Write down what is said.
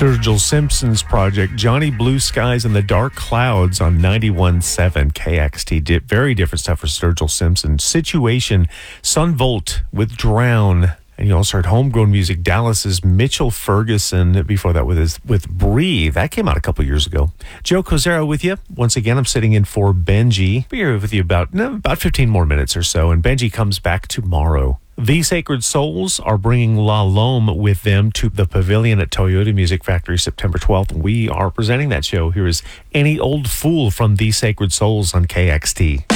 Sturgill Simpson's project, Johnny Blue Skies and the Dark Clouds on 91.7 KXT. Very different stuff for Sturgill Simpson. Situation, Son Volt with Drown. And you also heard homegrown music, Dallas's Mitchell Ferguson. Before that with Breathe. That came out a couple years ago. Joe Cozera with you. Once again, I'm sitting in for Benji. Be here with you about 15 more minutes or so. And Benji comes back tomorrow. The Sacred Souls are bringing La Lome with them to the Pavilion at Toyota Music Factory September 12th. We are presenting that show. Here is Any Old Fool from The Sacred Souls on KXT.